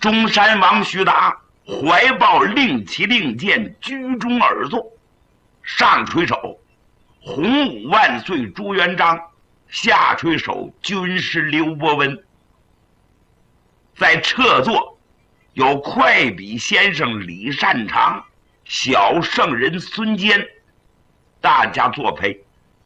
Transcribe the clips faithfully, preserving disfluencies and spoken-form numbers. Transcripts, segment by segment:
中山王徐达怀抱令旗令箭，居中而坐，上垂手洪武万岁朱元璋，下垂手军师刘伯温。在侧座有快笔先生李善长，小圣人孙坚，大家作陪。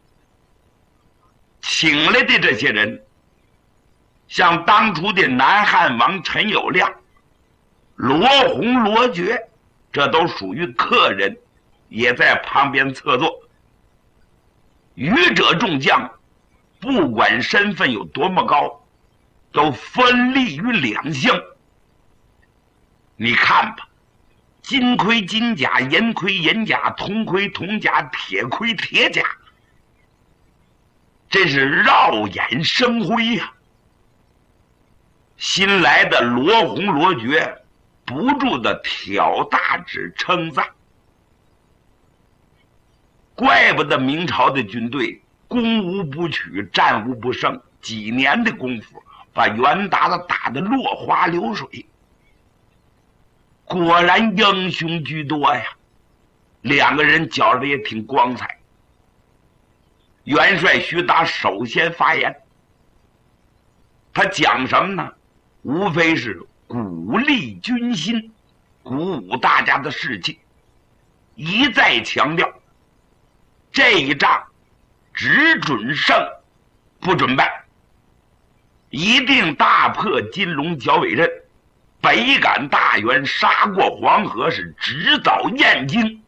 请来的这些人，像当初的南汉王陈友谅、罗洪、罗觉，这都属于客人，也在旁边侧坐。愚者众将，不管身份有多么高，都分立于两项。你看吧，金盔金甲，银盔银甲，铜盔铜甲，铁盔铁甲，真是绕眼生辉呀、啊！新来的罗洪、罗觉不住的挑大指称赞，怪不得明朝的军队攻无不取，战无不胜，几年的功夫把袁达的打得落花流水。果然英雄居多呀，两个人觉得也挺光彩。元帅徐达首先发言，他讲什么呢？无非是鼓励军心，鼓舞大家的士气，一再强调这一仗只准胜不准败，一定大破金龙角尾阵，北赶大元，杀过黄河，是直捣燕京。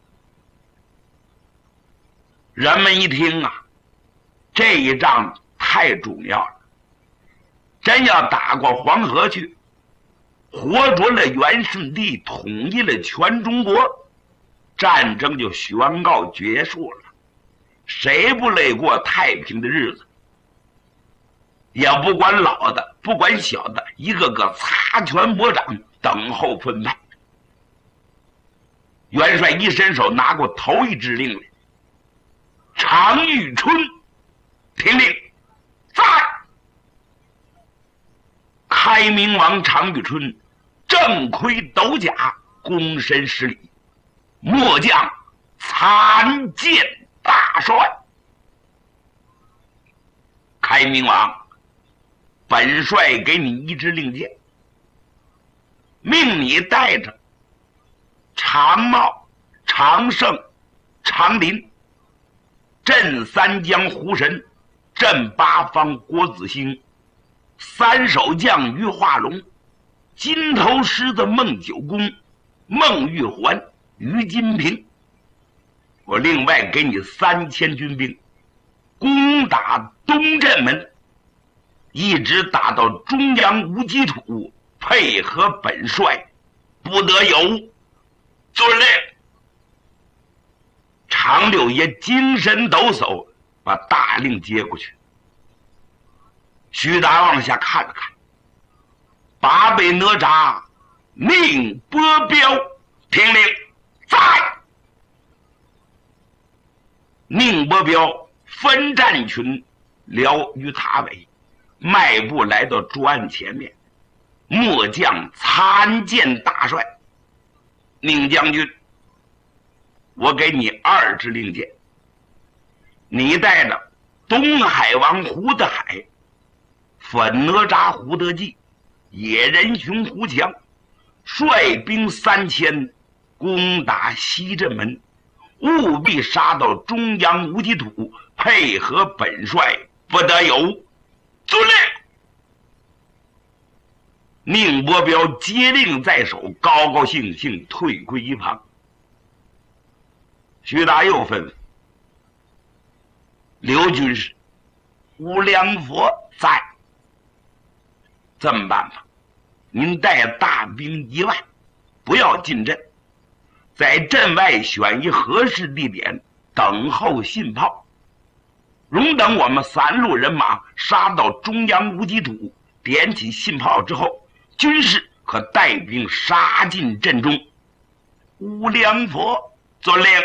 人们一听啊，这一仗太重要了，真要打过黄河去，活捉了元顺帝，统一了全中国，战争就宣告结束了，谁不累过太平的日子？也不管老的不管小的，一个个擦拳拨掌，等候分派。元帅一伸手拿过头一支令来，常遇春听令，在。开明王常遇春正盔斗甲，躬身施礼，末将参见大帅。开明王，本帅给你一支令箭，命你带着常茂、常胜、常林，镇三江胡神，镇八方郭子兴，三守将于化龙，金头狮子孟九公，孟玉环、于金平。我另外给你三千军兵，攻打东镇门，一直打到中央无基土，配合本帅，不得有误。遵令。常六爷精神抖擞，把大令接过去。徐达往下看了看，八北哪吒命波彪听令，在。宁波彪分战群辽于塔尾，迈步来到桌案前面，末将参见大帅。宁将军，我给你二支令箭，你带着东海王胡德海、粉哪吒胡德济、野人熊胡强，率兵三千，攻打西镇门，务必杀到中央无基土，配合本帅，不得有误。遵令。宁波彪接令在手，高高兴兴退归一旁。徐达又吩咐刘军师，无良佛在，这么办吧，您带大兵一万，不要进阵，在阵外选一合适地点等候信炮，容等我们三路人马杀到中央无基土，点起信炮之后，军士可带兵杀进阵中。无良佛遵令。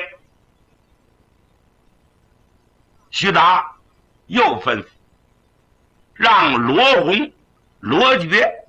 徐达又吩咐让罗洪、罗觉